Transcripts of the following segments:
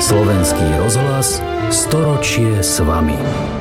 Slovenský rozhlas, storočie s vami.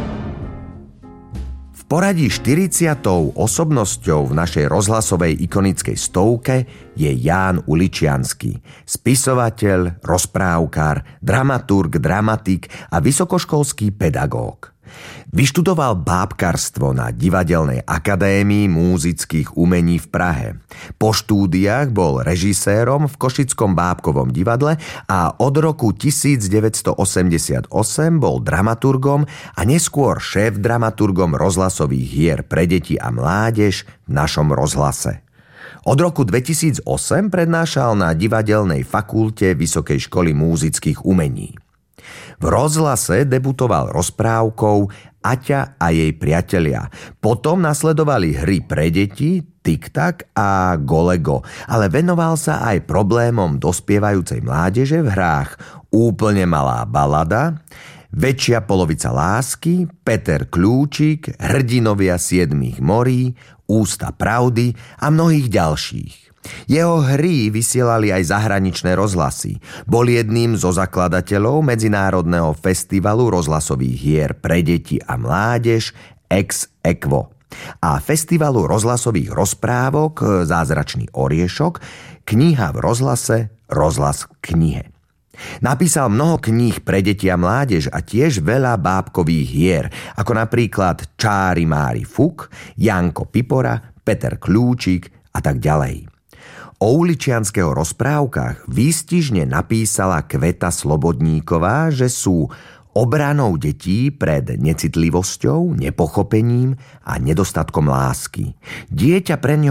V poradí 40. osobnosťou v našej rozhlasovej ikonickej stovke je Ján Uličiansky, spisovateľ, rozprávkar, dramaturg, dramatik a vysokoškolský pedagóg. Vyštudoval bábkarstvo na Divadelnej akadémii múzických umení v Prahe. Po štúdiách bol režisérom v Košickom bábkovom divadle a od roku 1988 bol dramaturgom a neskôr šéf-dramaturgom rozhlasových hier pre deti a mládež v našom rozhlase. Od roku 2008 prednášal na Divadelnej fakulte Vysokej školy múzických umení. V rozhlase debutoval rozprávkou Aťa a jej priatelia. Potom nasledovali hry pre deti, Tik-tak a Golego, ale venoval sa aj problémom dospievajúcej mládeže v hrách Úplne malá balada, Väčšia polovica lásky, Peter Kľúčik, Hrdinovia siedmých morí, Ústa pravdy a mnohých ďalších. Jeho hry vysielali aj zahraničné rozhlasy. Bol jedným zo zakladateľov Medzinárodného festivalu rozhlasových hier pre deti a mládež Ex Equo a festivalu rozhlasových rozprávok Zázračný oriešok, Kniha v rozhlase, Rozhlas v knihe. Napísal mnoho kníh pre deti a mládež a tiež veľa bábkových hier, ako napríklad Čári Mári Fuk, Janko Pipora, Peter Kľúčik a tak ďalej. O Uličianského rozprávkach výstižne napísala Kveta Slobodníková, že sú obranou detí pred necitlivosťou, nepochopením a nedostatkom lásky. Dieťa pre ňo